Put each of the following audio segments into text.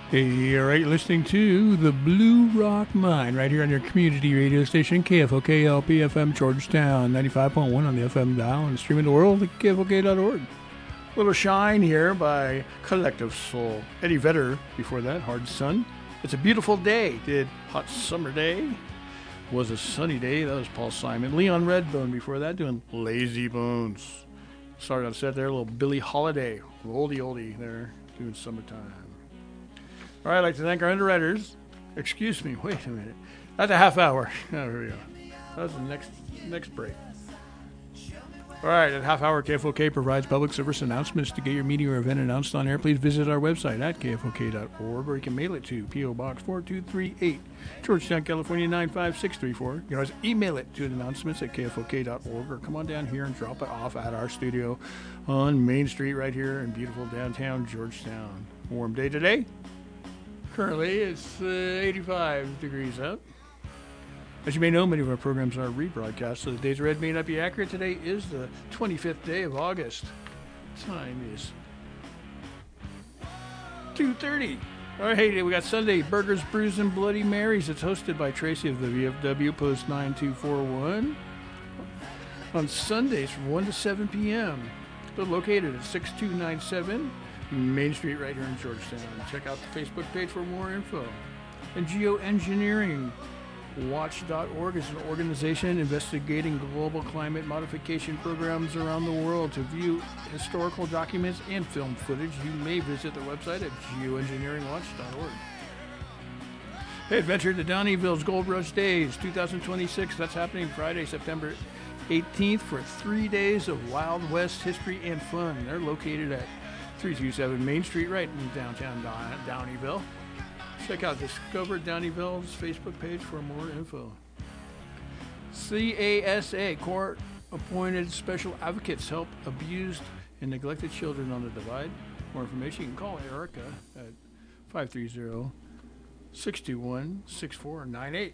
Hey, all right, listening to the Blue Rock Mine right here on your community radio station, KFOK LP FM Georgetown, 95.1 on the FM dial and streaming the world at KFOK.org. Little Shine here by Collective Soul. Eddie Vedder before that, Hard Sun. It's a beautiful day. Did Hot Summer Day. Was a sunny day. That was Paul Simon. Leon Redbone before that doing Lazy Bones. Started on set there, a little Billie Holiday. Oldie there doing Summertime. All right, I'd like to thank our underwriters. Excuse me, wait a minute. That's a half hour. Oh, here we go. That was the next break. All right, at half hour, KFOK provides public service announcements. To get your meeting or event announced on air, please visit our website at kfok.org, or you can mail it to P.O. Box 4238, Georgetown, California 95634. You can always email it to announcements at kfok.org, or come on down here and drop it off at our studio on Main Street right here in beautiful downtown Georgetown. Warm day today. Currently, it's 85 degrees out. As you may know, many of our programs are rebroadcast, so the days read may not be accurate. Today is the 25th day of August. Time is 2:30. All right, hey, we got Sunday Burgers, Brews, and Bloody Marys. It's hosted by Tracy of the VFW, post 9241. On Sundays from 1 to 7 p.m. They're located at 6297 Main Street right here in Georgetown. Check out the Facebook page for more info. And Geoengineering Watch.org is an organization investigating global climate modification programs around the world. To view historical documents and film footage, you may visit the website at geoengineeringwatch.org. Hey, adventure to Downeyville's Gold Rush Days 2026. That's happening Friday, September 18th for 3 days of Wild West history and fun. They're located at 327 Main Street, right in downtown Downeyville. Check out Discover Downeyville's Facebook page for more info. CASA, court-appointed special advocates, help abused and neglected children on the Divide. For more information, you can call Erica at 530-621-6498.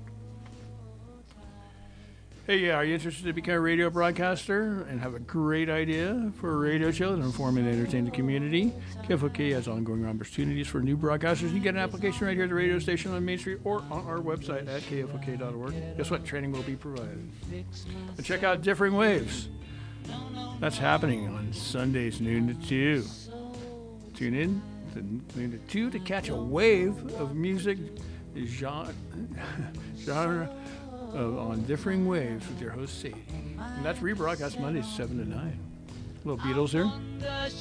Hey, are you interested to become a radio broadcaster and have a great idea for a radio show that inform and entertain the community? KFOK has ongoing opportunities for new broadcasters. You get an application right here at the radio station on Main Street or on our website at kfok.org. Guess what? Training will be provided. And check out Differing Waves. That's happening on Sundays, noon to 2. Tune in to noon to 2 to catch a wave of music genre on Differing Waves with your host Sadie. And that's rebroadcast Mondays 7 to 9. Little Beatles here.